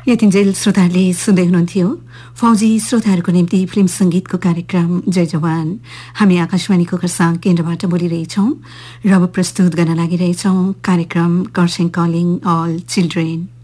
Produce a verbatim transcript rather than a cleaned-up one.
यतिन्जेल श्रोताहरूले सुन्दै हुनुहुन्थ्यो फौजी श्रोताहरूको निम्ति फिल्म संगीतको कार्यक्रम जय जवान। हामी आकाशवाणीको खरसाङ केन्द्रबाट बोलिरहेछौं र अब प्रस्तुत गर्न लागिरहेछौं कार्यक्रम कर्सिङ कलिङ अल चिल्ड्रेन।